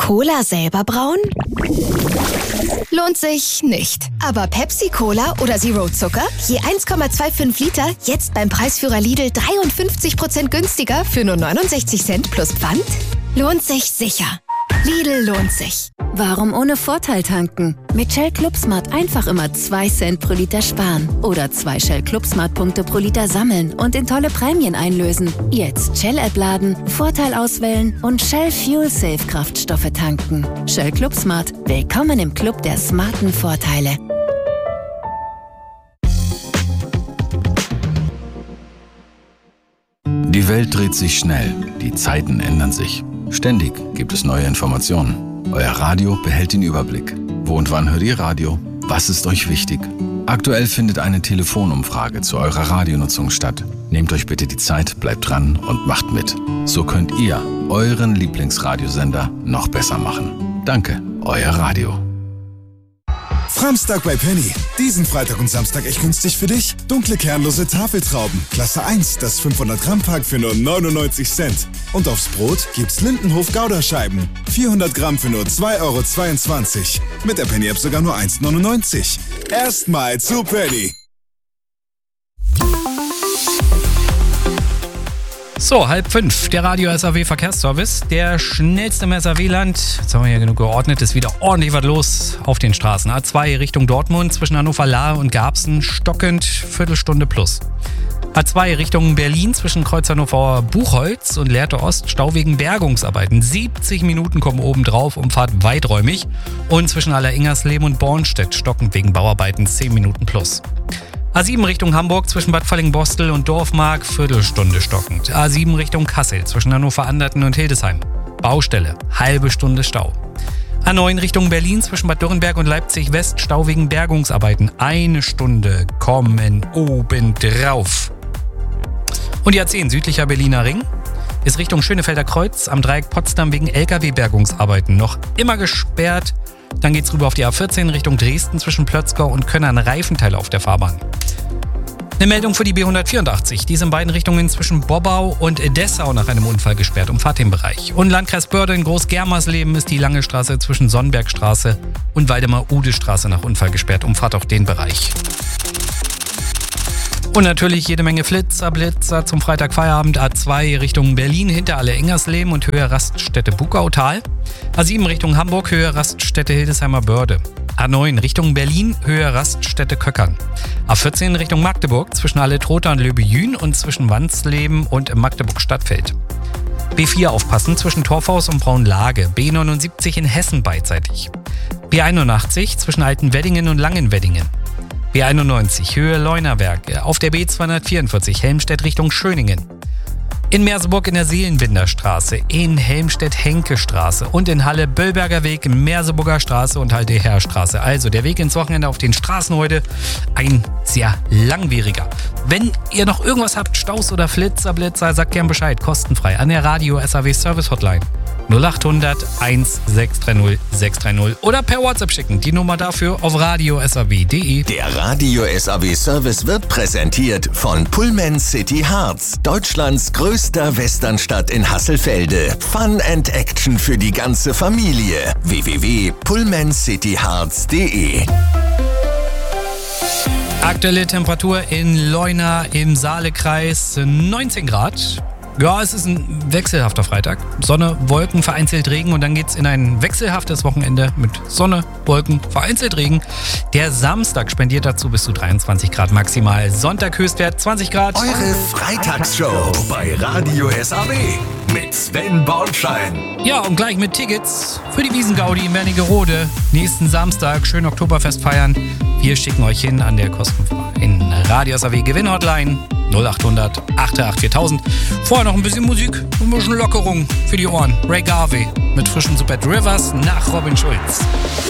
Cola selber brauen? Lohnt sich nicht. Aber Pepsi-Cola oder Zero Zucker? Je 1,25 Liter, jetzt beim Preisführer Lidl 53% günstiger für nur 69 Cent plus Pfand? Lohnt sich sicher. Lidl lohnt sich. Warum ohne Vorteil tanken? Mit Shell ClubSmart einfach immer 2 Cent pro Liter sparen. Oder 2 Shell ClubSmart-Punkte pro Liter sammeln und in tolle Prämien einlösen. Jetzt Shell-App laden, Vorteil auswählen und Shell Fuel Safe Kraftstoffe tanken. Shell ClubSmart. Willkommen im Club der smarten Vorteile. Die Welt dreht sich schnell, die Zeiten ändern sich. Ständig gibt es neue Informationen. Euer Radio behält den Überblick. Wo und wann hört ihr Radio? Was ist euch wichtig? Aktuell findet eine Telefonumfrage zu eurer Radionutzung statt. Nehmt euch bitte die Zeit, bleibt dran und macht mit. So könnt ihr euren Lieblingsradiosender noch besser machen. Danke, euer Radio. Framstag bei Penny. Diesen Freitag und Samstag echt günstig für dich. Dunkle kernlose Tafeltrauben. Klasse 1, das 500 Gramm Pack für nur 99 Cent. Und aufs Brot gibt's Lindenhof Gouda-Scheiben. 400 Gramm für nur 2,22 €. Mit der Penny-App sogar nur 1,99 €. Erstmal zu Penny. So, 4:30, der Radio SAW Verkehrsservice, der schnellste im SAW-Land. Jetzt haben wir hier genug geordnet, ist wieder ordentlich was los auf den Straßen. A2 Richtung Dortmund zwischen Hannover-Lahe und Garbsen, stockend, Viertelstunde plus. A2 Richtung Berlin zwischen Kreuz Hannover-Buchholz und Lehrte Ost, Stau wegen Bergungsarbeiten. 70 Minuten kommen obendrauf, Umfahrt weiträumig. Und zwischen Allersingersleben und Bornstedt, stockend wegen Bauarbeiten, 10 Minuten plus. A7 Richtung Hamburg zwischen Bad Fallingbostel und Dorfmark, Viertelstunde stockend. A7 Richtung Kassel zwischen Hannover-Anderten und Hildesheim. Baustelle, halbe Stunde Stau. A9 Richtung Berlin zwischen Bad Dürrenberg und Leipzig-West, Stau wegen Bergungsarbeiten. 1 Stunde kommen obendrauf. Und die A10 südlicher Berliner Ring ist Richtung Schönefelder Kreuz am Dreieck Potsdam wegen LKW-Bergungsarbeiten noch immer gesperrt. Dann geht's rüber auf die A14 Richtung Dresden zwischen Plötzgau und Könnern, Reifenteile auf der Fahrbahn. Eine Meldung für die B184, die ist in beiden Richtungen zwischen Bobbau und Dessau nach einem Unfall gesperrt, umfahrt den Bereich. Und Landkreis Börde in Groß-Germersleben ist die lange Straße zwischen Sonnenbergstraße und Waldemar-Ude-Straße nach Unfall gesperrt, umfahrt auch den Bereich. Und natürlich jede Menge Blitzer zum Freitagfeierabend. A2 Richtung Berlin hinter Allersingersleben und Höhe Raststätte Bugautal. A7 Richtung Hamburg, Höhe Raststätte Hildesheimer Börde. A9 Richtung Berlin, Höhe Raststätte Köckern. A14 Richtung Magdeburg zwischen Alletrota und Löbejün und zwischen Wansleben und Magdeburg Stadtfeld. B4 aufpassen zwischen Torfhaus und Braunlage. B79 in Hessen beidseitig. B81 zwischen Altenweddingen und Langenweddingen. B91 Höhe Leunawerke. Auf der B244 Helmstedt Richtung Schöningen. In Merseburg in der Seelenwinderstraße, in Helmstedt-Henke-Straße und in Halle Böllberger Weg, Merseburger Straße und Halte Heerstraße. Also der Weg ins Wochenende auf den Straßen heute ein sehr langwieriger. Wenn ihr noch irgendwas habt, Staus oder Blitzer, sagt gern Bescheid, kostenfrei an der Radio SAW Service Hotline 0800 1630 630 oder per WhatsApp schicken. Die Nummer dafür auf radiosaw.de. Der Radio SAW Service wird präsentiert von Pullman City Harz, Deutschlands größter Westernstadt in Hasselfelde. Fun and Action für die ganze Familie. www.pullmancityharz.de. Aktuelle Temperatur in Leuna im Saalekreis 19 Grad. Ja, es ist ein wechselhafter Freitag. Sonne, Wolken, vereinzelt Regen und dann geht's in ein wechselhaftes Wochenende mit Sonne, Wolken, vereinzelt Regen. Der Samstag spendiert dazu bis zu 23 Grad maximal. Sonntag Höchstwert 20 Grad. Eure Freitagsshow bei Radio SAW mit Sven Bornschein. Ja, und gleich mit Tickets für die Wiesengaudi in Wernigerode. Nächsten Samstag schön Oktoberfest feiern. Wir schicken euch hin an der kostenfreien Radio SAW Gewinnhotline 0800 88 4000. Vorher noch ein bisschen Musik, ein bisschen Lockerung für die Ohren. Ray Garvey mit frischen Super Rivers nach Robin Schulz.